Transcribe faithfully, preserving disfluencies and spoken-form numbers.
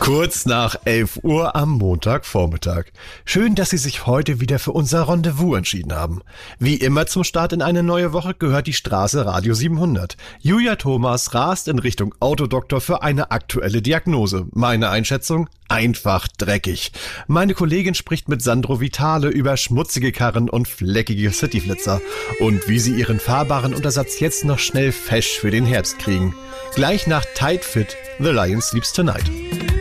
Kurz nach elf Uhr am Montagvormittag. Schön, dass Sie sich heute wieder für unser Rendezvous entschieden haben. Wie immer zum Start in eine neue Woche gehört die Straße Radio siebenhundert. Julia Thomas rast in Richtung Autodoktor für eine aktuelle Diagnose. Meine Einschätzung? Einfach dreckig. Meine Kollegin spricht mit Sandro Vitale über schmutzige Karren und fleckige Cityflitzer und wie sie ihren fahrbaren Untersatz jetzt noch schnell fesch für den Herbst kriegen. Gleich nach Tight Fit, The Lion Sleeps Tonight.